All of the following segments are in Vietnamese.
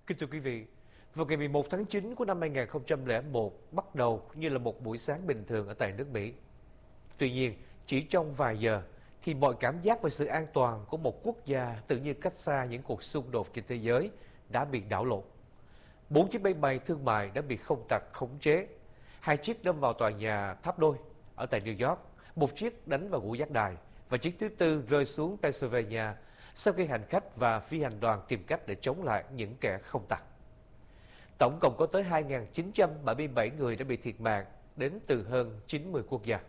Kính thưa quý vị, vào ngày 11 tháng 9 của năm 2001 bắt đầu như là một buổi sáng bình thường ở tại nước Mỹ. Tuy nhiên, chỉ trong vài giờ thì mọi cảm giác về sự an toàn của một quốc gia tự nhiên cách xa những cuộc xung đột trên thế giới đã bị đảo lộn. 4 chiếc máy bay thương mại đã bị không tặc khống chế, 2 chiếc đâm vào tòa nhà tháp đôi ở tại New York, 1 chiếc đánh vào ngũ giác đài và chiếc thứ tư rơi xuống Pennsylvania sau khi hành khách và phi hành đoàn tìm cách để chống lại những kẻ không tặc. Tổng cộng có tới 2.977 người đã bị thiệt mạng đến từ hơn 90 quốc gia.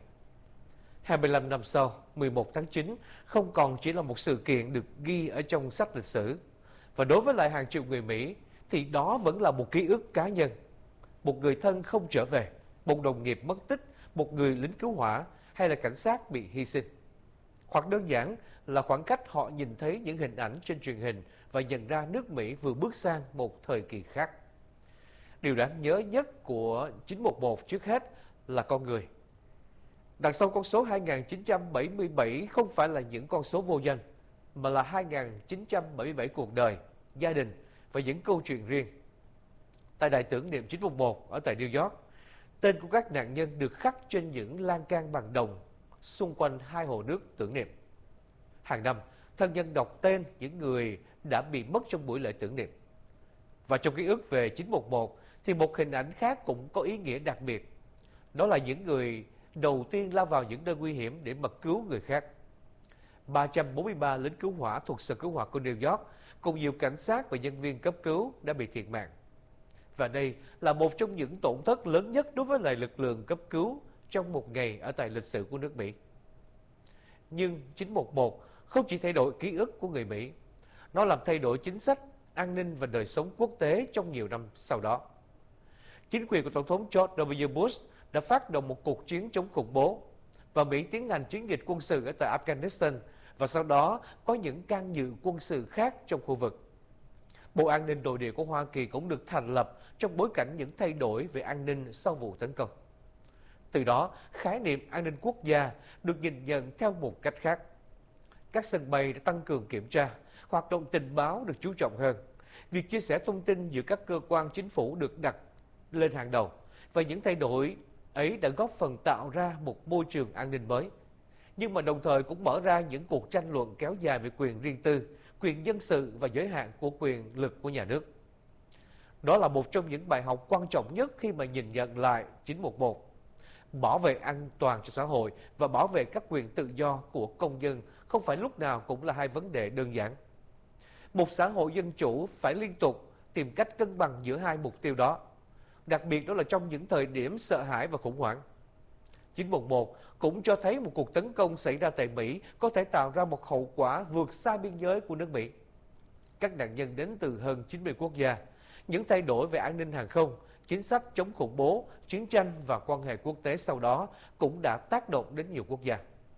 25 năm sau, 11 tháng 9 không còn chỉ là một sự kiện được ghi ở trong sách lịch sử. Và đối với lại hàng triệu người Mỹ thì đó vẫn là một ký ức cá nhân. Một người thân không trở về, một đồng nghiệp mất tích, một người lính cứu hỏa hay là cảnh sát bị hy sinh. Hoặc đơn giản là khoảng cách họ nhìn thấy những hình ảnh trên truyền hình và nhận ra nước Mỹ vừa bước sang một thời kỳ khác. Điều đáng nhớ nhất của 911 trước hết là con người. Đằng sau con số 2.977 không phải là những con số vô danh, mà là 2.977 cuộc đời, gia đình và những câu chuyện riêng. Tại đài tưởng niệm 911 ở tại New York, tên của các nạn nhân được khắc trên những lan can bằng đồng xung quanh 2 hồ nước tưởng niệm. Hàng năm, thân nhân đọc tên những người đã bị mất trong buổi lễ tưởng niệm. Và trong ký ức về 911 thì một hình ảnh khác cũng có ý nghĩa đặc biệt. Đó là những người đầu tiên lao vào những nơi nguy hiểm để mà cứu người khác. 343 lính cứu hỏa thuộc Sở Cứu hỏa của New York cùng nhiều cảnh sát và nhân viên cấp cứu đã bị thiệt mạng. Và đây là một trong những tổn thất lớn nhất đối với lại lực lượng cấp cứu trong một ngày ở tại lịch sử của nước Mỹ. Nhưng 911 không chỉ thay đổi ký ức của người Mỹ, nó làm thay đổi chính sách, an ninh và đời sống quốc tế trong nhiều năm sau đó. Chính quyền của Tổng thống George W. Bush đã phát động một cuộc chiến chống khủng bố và Mỹ tiến hành chiến dịch quân sự ở tại Afghanistan và sau đó có những can dự quân sự khác trong khu vực. Bộ An ninh Nội địa của Hoa Kỳ cũng được thành lập trong bối cảnh những thay đổi về an ninh sau vụ tấn công. Từ đó, khái niệm an ninh quốc gia được nhìn nhận theo một cách khác. Các sân bay đã tăng cường kiểm tra, hoạt động tình báo được chú trọng hơn. Việc chia sẻ thông tin giữa các cơ quan chính phủ được đặt lên hàng đầu và những thay đổi ấy đã góp phần tạo ra một môi trường an ninh mới. Nhưng mà đồng thời cũng mở ra những cuộc tranh luận kéo dài về quyền riêng tư, quyền dân sự và giới hạn của quyền lực của nhà nước. Đó là một trong những bài học quan trọng nhất khi mà nhìn nhận lại 911. Bảo vệ an toàn cho xã hội và bảo vệ các quyền tự do của công dân không phải lúc nào cũng là hai vấn đề đơn giản. Một xã hội dân chủ phải liên tục tìm cách cân bằng giữa hai mục tiêu đó, đặc biệt đó là trong những thời điểm sợ hãi và khủng hoảng. 911 cũng cho thấy một cuộc tấn công xảy ra tại Mỹ có thể tạo ra một hậu quả vượt xa biên giới của nước Mỹ. Các nạn nhân đến từ hơn 90 quốc gia, những thay đổi về an ninh hàng không, chính sách chống khủng bố, chiến tranh và quan hệ quốc tế sau đó cũng đã tác động đến nhiều quốc gia.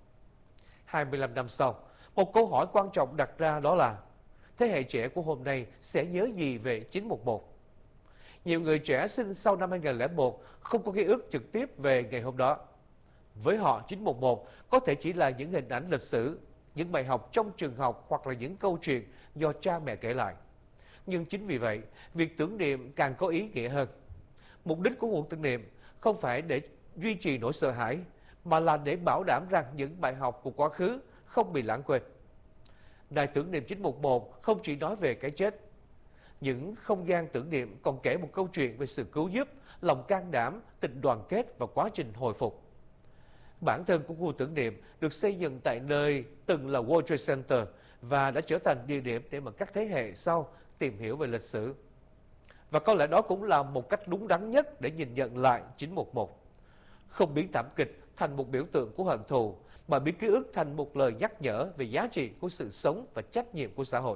25 năm sau, một câu hỏi quan trọng đặt ra đó là thế hệ trẻ của hôm nay sẽ nhớ gì về 911? Nhiều người trẻ sinh sau năm 2001 không có ký ức trực tiếp về ngày hôm đó. Với họ, 911 có thể chỉ là những hình ảnh lịch sử, những bài học trong trường học hoặc là những câu chuyện do cha mẹ kể lại. Nhưng chính vì vậy, việc tưởng niệm càng có ý nghĩa hơn. Mục đích của cuộc tưởng niệm không phải để duy trì nỗi sợ hãi, mà là để bảo đảm rằng những bài học của quá khứ không bị lãng quên. Đài tưởng niệm 911 không chỉ nói về cái chết. Những không gian tưởng niệm còn kể một câu chuyện về sự cứu giúp, lòng can đảm, tình đoàn kết và quá trình hồi phục. Bản thân của khu tưởng niệm được xây dựng tại nơi từng là World Trade Center và đã trở thành địa điểm để mà các thế hệ sau tìm hiểu về lịch sử. Và có lẽ đó cũng là một cách đúng đắn nhất để nhìn nhận lại 911. Không biến thảm kịch thành một biểu tượng của hận thù, mà biến ký ức thành một lời nhắc nhở về giá trị của sự sống và trách nhiệm của xã hội.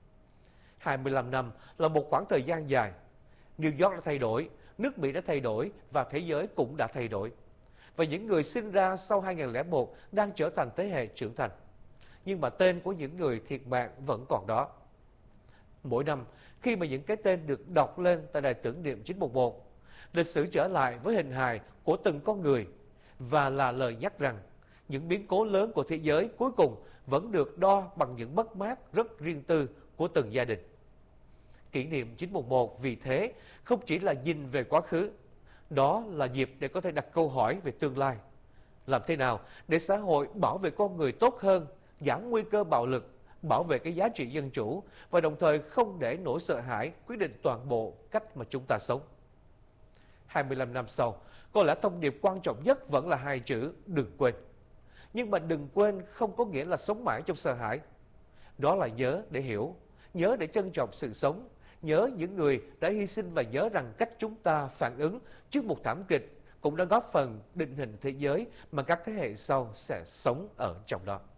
25 năm là một khoảng thời gian dài. New York đã thay đổi, nước Mỹ đã thay đổi và thế giới cũng đã thay đổi. Và những người sinh ra sau 2001 đang trở thành thế hệ trưởng thành. Nhưng mà tên của những người thiệt mạng vẫn còn đó. Mỗi năm, khi mà những cái tên được đọc lên tại đài tưởng niệm 911, lịch sử trở lại với hình hài của từng con người và là lời nhắc rằng những biến cố lớn của thế giới cuối cùng vẫn được đo bằng những mất mát rất riêng tư của từng gia đình. kỷ niệm 9/11 vì thế không chỉ là nhìn về quá khứ, đó là dịp để có thể đặt câu hỏi về tương lai. Làm thế nào để xã hội bảo vệ con người tốt hơn, giảm nguy cơ bạo lực, bảo vệ cái giá trị dân chủ và đồng thời không để nỗi sợ hãi quyết định toàn bộ cách mà chúng ta sống. 25 năm sau, có lẽ thông điệp quan trọng nhất vẫn là hai chữ đừng quên. Nhưng mà đừng quên không có nghĩa là sống mãi trong sợ hãi. Đó là nhớ để hiểu, nhớ để trân trọng sự sống, nhớ những người đã hy sinh và nhớ rằng cách chúng ta phản ứng trước một thảm kịch cũng đã góp phần định hình thế giới mà các thế hệ sau sẽ sống ở trong đó.